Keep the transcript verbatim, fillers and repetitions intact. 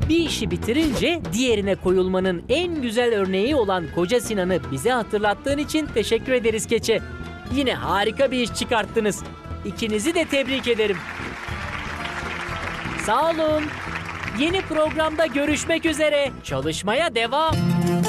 Bir işi bitirince diğerine koyulmanın en güzel örneği olan Koca Sinan'ı bize hatırlattığın için teşekkür ederiz Keçe. Yine harika bir iş çıkarttınız. İkinizi de tebrik ederim. Sağ olun. Yeni programda görüşmek üzere. Çalışmaya devam.